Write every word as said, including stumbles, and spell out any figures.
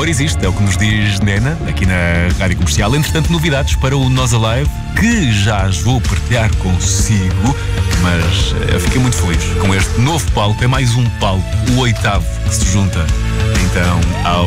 amor existe, é o que nos diz Nena, aqui na Rádio Comercial. Entretanto, novidades para o Nós Alive, que já as vou partilhar consigo, mas eu fiquei muito feliz com este novo palco. É mais um palco, o oitavo, que se junta então ao